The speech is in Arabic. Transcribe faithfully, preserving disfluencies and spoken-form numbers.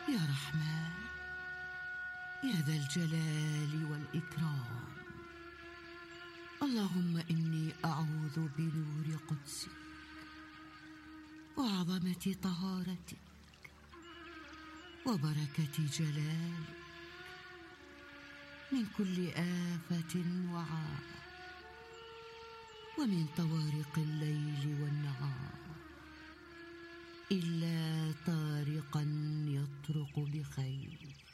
يا رحمن يا ذا الجلال والإكرام، اللهم إني أعوذ بنور قدسك وعظمة طهارتك وبركة جلالك من كل آفة وعار، ومن طوارق الليل والنهار، إلا طارقا يطرق بخير.